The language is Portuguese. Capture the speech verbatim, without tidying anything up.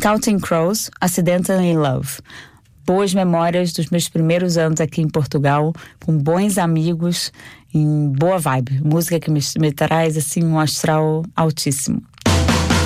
Counting Crows, Accidentally in Love. Boas memórias dos meus primeiros anos aqui em Portugal, com bons amigos, em boa vibe. Música que me, me traz assim um astral altíssimo.